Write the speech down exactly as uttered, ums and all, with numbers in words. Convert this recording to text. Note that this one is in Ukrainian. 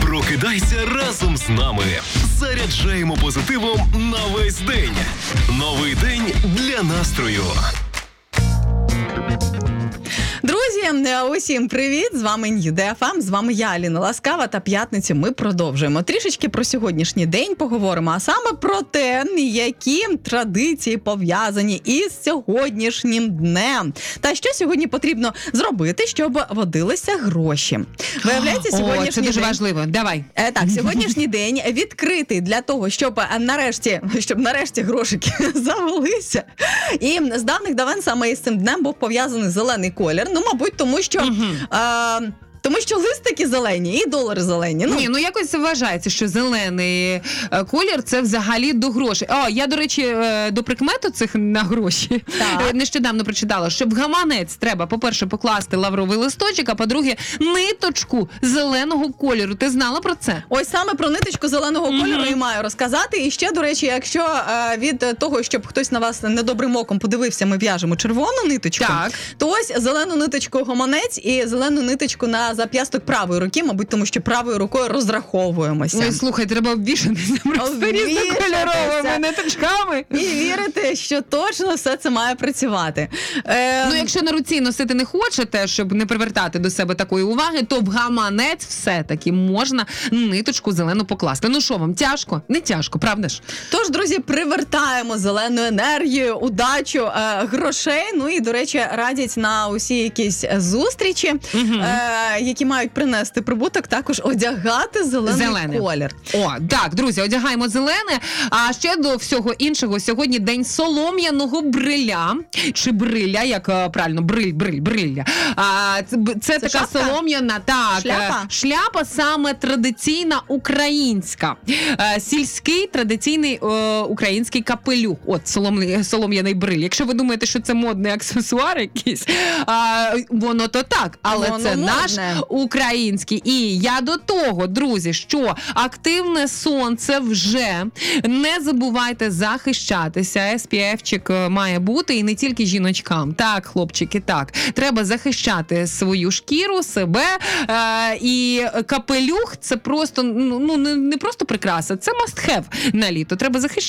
Прокидайся разом з нами. Заряджаємо позитивом на весь день. Новий день для настрою. Друзі, усім привіт! З вами Нью Де Еф Ем, з вами я, Аліна Ласкава, та п'ятницю ми продовжуємо. Трішечки про сьогоднішній день поговоримо, а саме про те, які традиції пов'язані із сьогоднішнім днем. Та що сьогодні потрібно зробити, щоб водилися гроші. Виявляється, сьогоднішній О, це дуже день... важливо. Давай. Е, так, сьогоднішній день відкритий для того, щоб нарешті, щоб нарешті грошики завелися. І з давних давен саме із цим днем був пов'язаний зелений колір. Ну, мабуть, тому що... Угу. Е, Тому що листики зелені і долари зелені. Ну. Ні, ну якось вважається, що зелений е, колір – це взагалі до грошей. О, я, до речі, е, до прикмету цих на гроші е, нещодавно прочитала, що в гаманець треба, по-перше, покласти лавровий листочок, а по-друге, ниточку зеленого кольору. Ти знала про це? Ось саме про ниточку зеленого кольору mm-hmm. і маю розказати. І ще, до речі, якщо е, від того, щоб хтось на вас недобрим оком подивився, ми в'яжемо червону ниточку, так. то ось зелену ниточку гаманець і зелену ниточку на зап'ясток правої руки, мабуть, тому що правою рукою розраховуємося. Ой, слухай, треба обвішатися просто різнокольоровими ниточками. І вірити, що точно все це має працювати. Е... Ну, якщо на руці носити не хочете, щоб не привертати до себе такої уваги, то в гаманець все-таки можна ниточку зелену покласти. Ну що вам, тяжко? Не тяжко, правда ж? Тож, друзі, привертаємо зелену енергію, удачу, е, грошей. Ну і, до речі, радять на усі якісь зустрічі, угу. е, які мають принести прибуток, також одягати зелений Зелене. колір. О, так, друзі, одягаємо зелене. А ще до всього іншого, сьогодні день солом'яного бриля. Чи бриля, як правильно, бриль, бриль, брилля. А, це, це, це така шапка? Солом'яна, так, шляпа? Шляпа саме традиційна українська. Сільський традиційний о, український капелюх. От, солом, солом'яний бриль. Якщо ви думаєте, що це модний аксесуар якийсь, а, воно то так, але воно це модне. Наш український. І я до того, друзі, що активне сонце вже. Не забувайте захищатися. ес пі еф-чик має бути і не тільки жіночкам. Так, хлопчики, так. Треба захищати свою шкіру, себе. Е, і капелюх – це просто, ну, не, не просто прикраса, це must have на літо. Треба захищати.